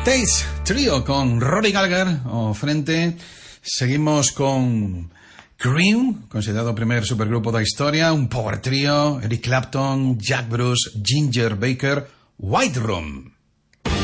Taste Trio con Rory Gallagher o frente. Seguimos con Cream, considerado primer supergrupo da historia, un power trio, Eric Clapton, Jack Bruce, Ginger Baker, White Room.